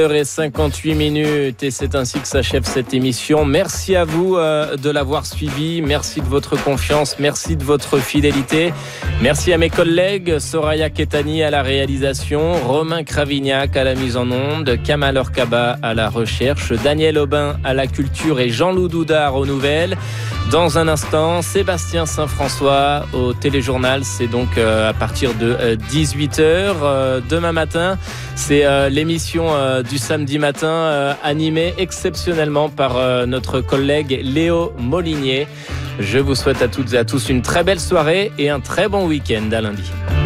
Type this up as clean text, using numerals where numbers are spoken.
8h58 et c'est ainsi que s'achève cette émission. Merci à vous de l'avoir suivi, merci de votre confiance, merci de votre fidélité. Merci à mes collègues, Soraya Ketani à la réalisation, Romain Cravignac à la mise en onde, Kamal Orkaba à la recherche, Daniel Aubin à la culture et Jean-Loup Doudard aux nouvelles. Dans un instant, Sébastien Saint-François au téléjournal, c'est donc à partir de 18h. Demain matin, c'est l'émission du samedi matin animée exceptionnellement par notre collègue Léo Molinier. Je vous souhaite à toutes et à tous une très belle soirée et un très bon week-end. À lundi.